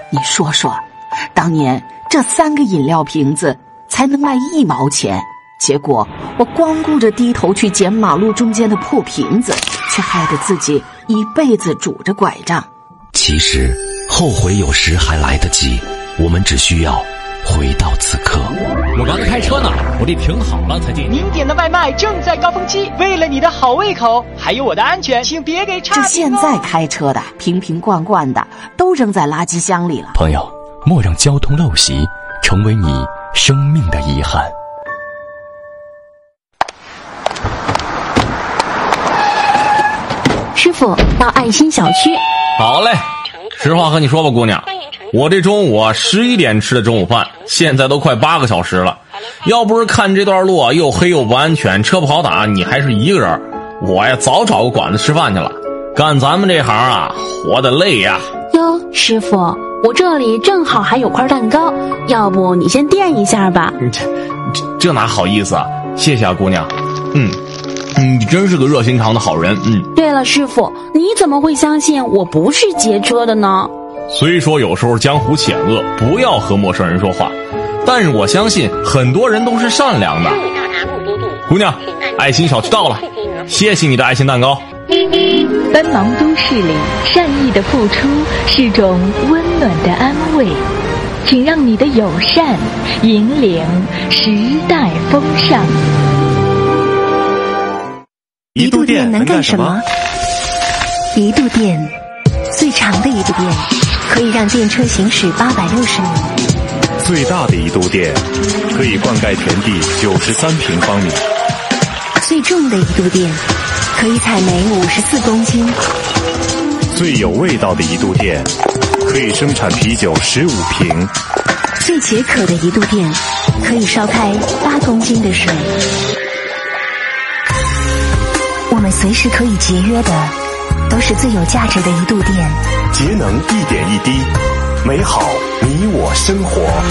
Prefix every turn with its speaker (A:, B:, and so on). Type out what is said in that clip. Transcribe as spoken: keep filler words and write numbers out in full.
A: 你说说，当年这三个饮料瓶子才能卖一毛钱，结果我光顾着低头去捡马路中间的破瓶子，却害得自己一辈子拄着拐杖。
B: 其实后悔有时还来得及，我们只需要回到此刻。
C: 我刚开车呢，我得停好了才进。
D: 您点的外卖正在高峰期，为了你的好胃口，还有我的安全，请别给差评哦。
A: 这现在开车的瓶瓶罐罐的都扔在垃圾箱里了。
B: 朋友，莫让交通陋习成为你生命的遗憾。
E: 师傅，到爱心小区。
F: 好嘞，实话和你说吧，姑娘，我这中午啊十一点吃的中午饭，现在都快八个小时了。要不是看这段路啊又黑又不安全，车不好打，你还是一个人，我呀早找个馆子吃饭去了。干咱们这行啊，活得累呀。
E: 哟，师傅，我这里正好还有块蛋糕，要不你先垫一下吧。
F: 这这这哪好意思啊，谢谢啊，姑娘。嗯。你真是个热心肠的好人。嗯。
E: 对了，师傅，你怎么会相信我不是劫车的呢？
F: 虽说有时候江湖险恶，不要和陌生人说话，但是我相信很多人都是善良的。姑娘，爱心小区到了，谢谢你的爱心蛋糕。
G: 奔忙都市里，善意的付出是种温暖的安慰，请让你的友善引领时代风尚。
H: 一度电能干什么？
I: 一度电，最长的一度电，可以让电车行驶八百六十米。
H: 最大的一度电，可以灌溉田地九十三平方米。
I: 最重的一度电，可以采煤五十四公斤。
H: 最有味道的一度电，可以生产啤酒十五瓶。
I: 最解渴的一度电，可以烧开八公斤的水。我们随时可以节约的，都是最有价值的一度电。
H: 节能一点一滴，美好你我生活。